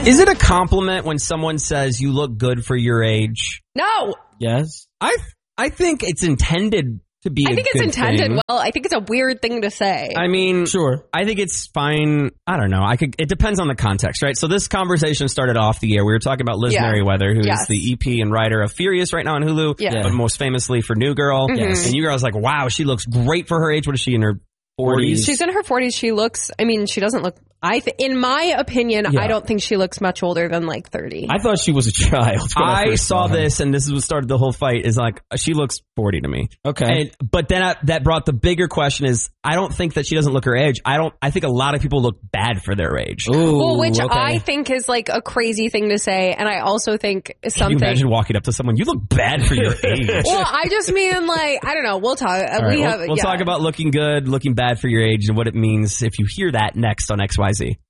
Is it a compliment when someone says you look good for your age? No. Yes. I think it's intended to be. I think it's intended thing. well. I think it's a weird thing to say. I mean, Sure. I think it's fine. I don't know. It depends on the context, right? So this conversation started off the air. We were talking about Liz Merriweather, who is the EP and writer of Furious right now on Hulu, but most famously for New Girl. Yes. And New Girl's like, wow, she looks great for her age. What is she, in her 40s? She's in her 40s. She looks, she doesn't look, in my opinion, I don't think she looks much older than like 30. I thought she was a child. I saw this, and this is what started the whole fight, is like, she looks 40 to me. Okay. But then that brought the bigger question is, I don't think that she doesn't look her age. I think a lot of people look bad for their age. Ooh, well, which okay. I think is like a crazy thing to say. And I also think Can you imagine walking up to someone, you look bad for your age? Well, I just mean like, I don't know. We'll talk. We'll talk about looking good, looking bad for your age, and what it means if you hear that next on XYZ.